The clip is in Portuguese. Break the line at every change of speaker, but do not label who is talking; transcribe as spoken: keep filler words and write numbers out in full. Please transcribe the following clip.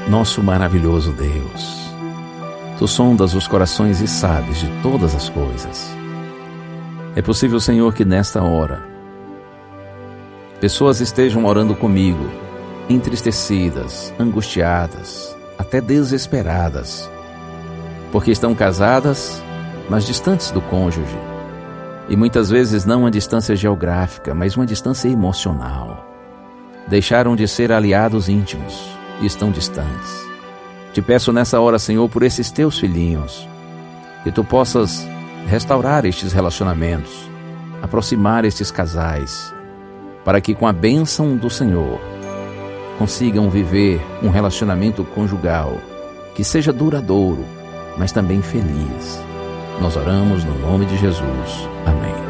Nosso maravilhoso Deus, Tu sondas os corações e sabes de todas as coisas. É possível, Senhor, que nesta hora pessoas estejam orando comigo, entristecidas, angustiadas, até desesperadas, porque estão casadas, mas distantes do cônjuge, e muitas vezes não uma distância geográfica, mas uma distância emocional. Deixaram de ser aliados íntimos e estão distantes. Te peço nessa hora, Senhor, por esses teus filhinhos, que Tu possas restaurar estes relacionamentos, aproximar estes casais, para que com a bênção do Senhor consigam viver um relacionamento conjugal que seja duradouro, mas também feliz. Nós oramos no nome de Jesus. Amém.